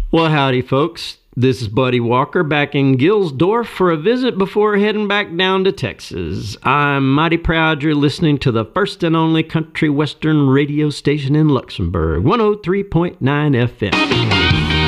Well, howdy, folks. This is Buddy Walker back in Gilsdorf for a visit before heading back down to Texas. I'm mighty proud you're listening to the first and only country western radio station in Luxembourg, 103.9 FM.